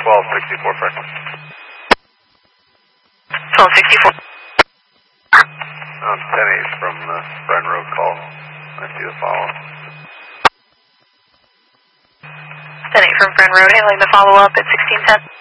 1264 Franklin. 1264. 10-8 from Bren Road call. I see the follow-up. 10-8 from Bren Road, handling the follow-up at 1610.